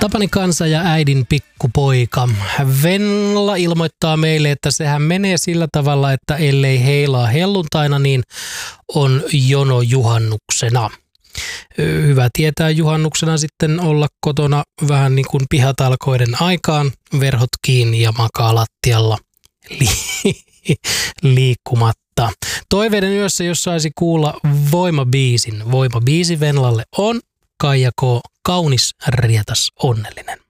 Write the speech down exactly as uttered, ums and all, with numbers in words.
Tapani Kansa ja äidin pikkupoika. Venla ilmoittaa meille, että sehän menee sillä tavalla, että ellei heilaa helluntaina, niin on jono juhannuksena. Hyvä tietää juhannuksena sitten olla kotona vähän niin kuin pihatalkoiden aikaan, verhot kiinni ja makaa lattialla li- liikkumatta. Toiveiden yössä, jos saisi kuulla voimabiisin. Voimabiisi Venlalle on Kaija K. Kaunis, rietas, onnellinen.